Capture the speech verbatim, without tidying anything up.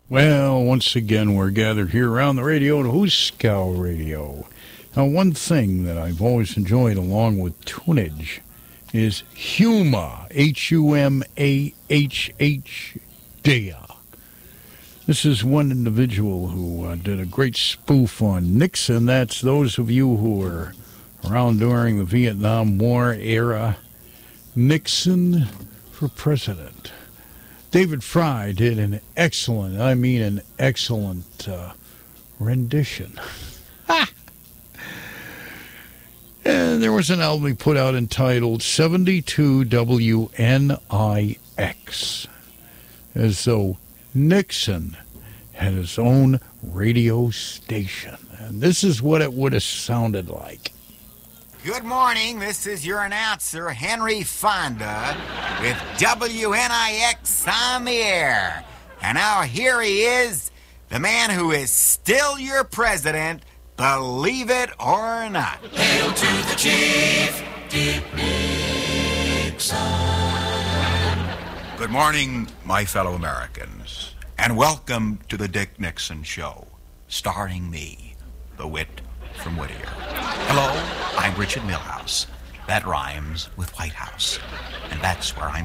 Well, once again, we're gathered here around the radio at Huskow Radio. Now, one thing that I've always enjoyed along with tunage is Huma, H U M A H H D. This is one individual who uh, did a great spoof on Nixon. That's those of you who were around during the Vietnam War era. Nixon for president. David Fry did an excellent, I mean an excellent uh, rendition. And there was an album he put out entitled seventy-two W N I X, as though Nixon had his own radio station. And this is what it would have sounded like. Good morning, this is your announcer, Henry Fonda, with W N I X on the air. And now here he is, the man who is still your president, believe it or not. Hail to the chief, Dick Nixon. Good morning, my fellow Americans, and welcome to the Dick Nixon Show, starring me, the wit from Whittier. Hello, I'm Richard Milhouse. That rhymes with White House, and that's where I'm